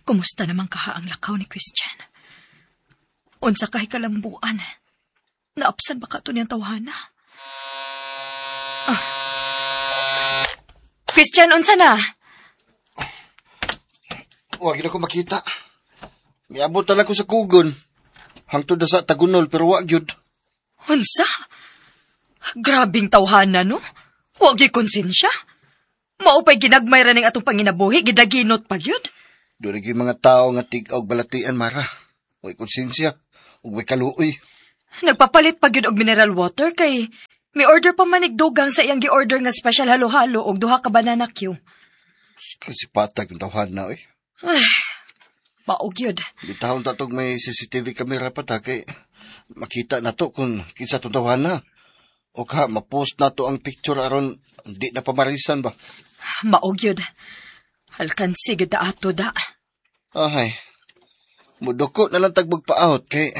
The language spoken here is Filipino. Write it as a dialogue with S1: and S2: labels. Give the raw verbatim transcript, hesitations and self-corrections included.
S1: Kumusta naman kaha ang lakaw ni Christian? Unsa kay kalambuan? Naapsan ba ka ito niyang tawhana? Ah. Christian, unsa na?
S2: Huwag na ko makita. Miabot na ko sa kugon. Hangtod na sa tagunol, pero wag yun.
S1: Unsa? Grabing tawhana, no? Huwag yung konsensya. Maupay ginagmay rin ang atong panginabuhi, gidaginot pag yun.
S2: Doon yung mga tao nga tig-og balatian, Mara. Huwag konsensya. Huwag may kaluoy.
S1: Nagpapalit pag yun og mineral water kay may order pa manigdugang sa iyang gi-order nga special halo-halo og duha ka banana Q.
S2: Kasi patag yung tawhana, eh.
S1: Ay, maog yun.
S2: Bitahon tatog may C C T V camera pa ta kay makita na to kung kinsa itong tawhana. O ka, mapost na to ang picture aron hindi na pamarisan ba?
S1: Maog yun. Halkan sige da ato da.
S2: Ahay. Mudoko na lang tagbagpaahot kay